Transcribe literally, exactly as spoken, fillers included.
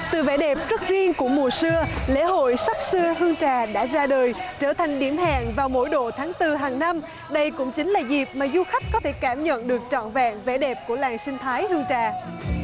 Từ vẻ đẹp rất riêng của mùa xưa, lễ hội sắc xưa Hương Trà đã ra đời, trở thành điểm hẹn vào mỗi độ tháng tư hàng năm. Đây cũng chính là dịp mà du khách có thể cảm nhận được trọn vẹn vẻ đẹp của làng sinh thái Hương Trà.